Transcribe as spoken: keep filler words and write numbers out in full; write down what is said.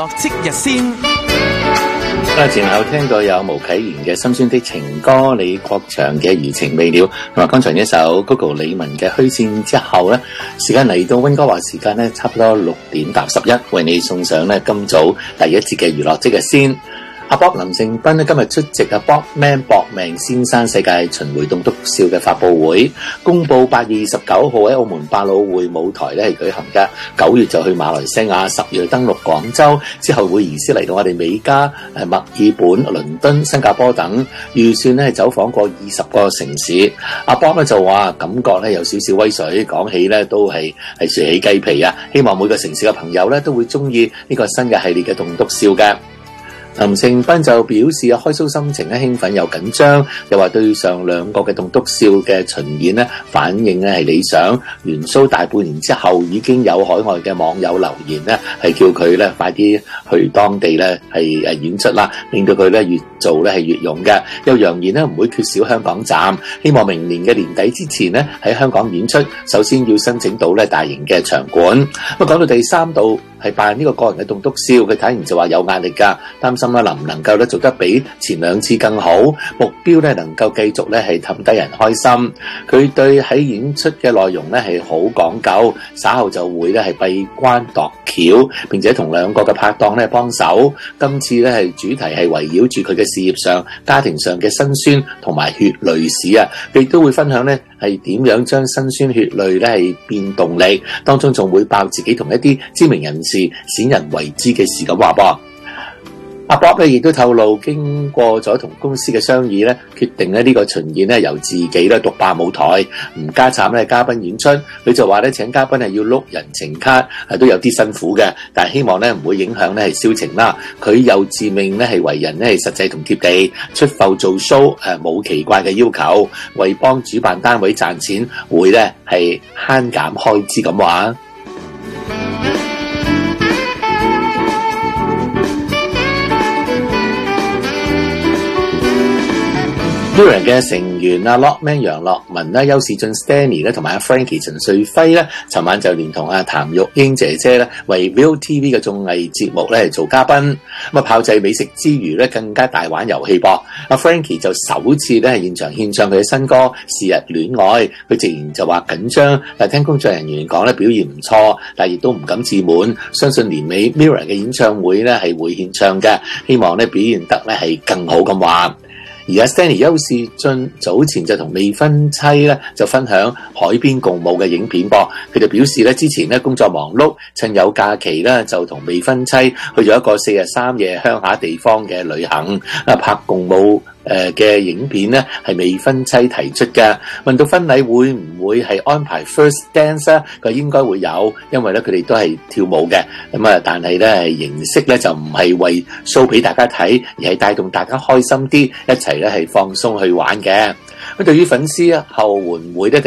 樂即日先。 啊，前後聽過有毛啟賢嘅心酸的情歌，李國祥嘅餘情未了，同埋剛才呢首 Google 李玟嘅虛線之後呢，時間嚟到溫哥華時間呢，差不多六點搭十一，為你送上呢今早第一節嘅娛樂即日先。阿 Bob 林盛斌咧今日出席阿 Bob Man 搏命先生世界巡迴棟篤笑嘅發佈會，公佈八月二十九號喺澳門百老匯舞台咧係舉行嘅，九月就去馬來西亞，十月登陸廣州，之後會移師嚟到我哋美加、誒墨爾本、倫敦、新加坡等，預算咧係走訪過二十個城市。阿 Bob 咧就話感覺咧有少少威水，講起咧都係係豎起雞皮啊！希望每個城市嘅朋友咧都會中意呢個新嘅系列嘅棟篤笑嘅。林盛斌就表示啊，開 show 心情咧興奮又緊張，又話對上兩個嘅棟篤笑嘅巡演咧反應咧係理想。完 show 大半年之後，已經有海外嘅網友留言咧係叫佢咧快啲去當地咧係誒演出啦，令到佢咧越做咧係越勇嘅。又揚言咧唔會缺少香港站，希望明年嘅年底之前咧喺香港演出，首先要申請到咧大型嘅場館。咁講到第三度係辦呢個個人嘅棟篤笑，佢坦言就話有壓力㗎，擔心咧能唔能夠咧做得比前兩次更好，目標咧能夠繼續咧係氹得人開心。佢對喺演出嘅內容咧係好講究，稍後就會咧係閉關度橋，並且同兩個嘅拍檔咧幫手。今次咧係主題係圍繞住佢嘅事業上、家庭上嘅辛酸同埋血淚史啊，亦都會分享咧係點樣將辛酸血淚咧係變動力，當中仲會爆自己同一啲知名人士鮮人為之嘅事咁話噃。阿 Bob 咧亦都透露，經過咗同公司嘅商議咧，決定咧呢個巡演咧由自己咧獨霸舞台，唔加插咧嘉賓演出。佢就話咧請嘉賓係要碌人情卡，係都有啲辛苦嘅，但係希望咧唔會影響咧係銷情啦。佢又自命咧係為人咧係實際同貼地，出埠做 show 誒冇奇怪嘅要求，為幫主辦單位賺錢，會咧係慳減開支咁話。Mirror 嘅成員啊 Lockman 楊樂文啦、邱士俊 Stanley 咧，同埋阿 Frankie 陳瑞輝咧，尋晚就連同阿譚玉英姐姐咧，為 ViuTV 嘅綜藝節目咧做嘉賓。咁啊，炮製美食之餘咧，更加大玩遊戲噃。阿 Frankie 就首次咧係現場獻唱佢嘅新歌《是日戀愛》，佢直言就話緊張，但係聽工作人員講咧表現唔錯，但係亦都唔敢自滿，相信年尾 Mirror 嘅演唱會咧係會獻唱嘅，希望咧表現得咧係更好咁話。而家 Stanley 邱士俊早前就同未婚妻咧就分享海邊共舞嘅影片噃，佢就表示咧之前咧工作忙碌，趁有假期咧就同未婚妻去咗一個四日三夜鄉下地方嘅旅行，啊拍共舞誒嘅影片咧係未婚妻提出嘅。問到婚禮會唔會係安排 first dance 咧，佢應該會有，因為咧佢哋都係跳舞嘅，咁啊但係咧形式咧就唔係為 show 俾大家睇，而係帶動大家開心啲，一齊咧係放鬆去玩嘅。咁對於粉絲後援會咧